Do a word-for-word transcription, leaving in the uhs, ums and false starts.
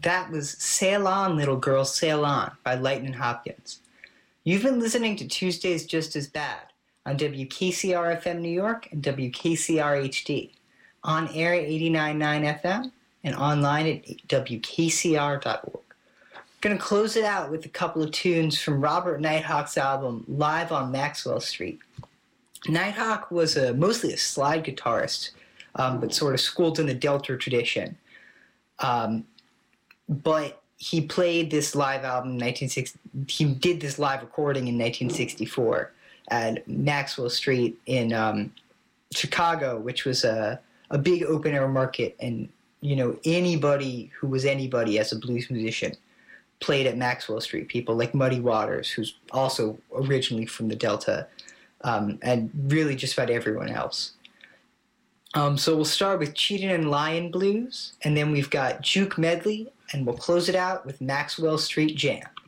that was Sail On, Little Girl, Sail On by Lightnin' Hopkins. You've been listening to Tuesdays Just As Bad on W K C R F M New York and W K C R H D, on air at eighty-nine point nine F M and online at W K C R dot org. Going to close it out with a couple of tunes from Robert Nighthawk's album Live on Maxwell Street. Nighthawk was a, mostly a slide guitarist, um, but sort of schooled in the Delta tradition. Um, but he played this live album in nineteen sixty. He did this live recording in nineteen sixty-four at Maxwell Street in um, Chicago, which was a a big open air market, and you know anybody who was anybody as a blues musician played at Maxwell Street. People like Muddy Waters, who's also originally from the Delta, um, and really just about everyone else. Um, so we'll start with Cheatin' and Lyin' Blues, and then we've got Juke Medley, and we'll close it out with Maxwell Street Jam.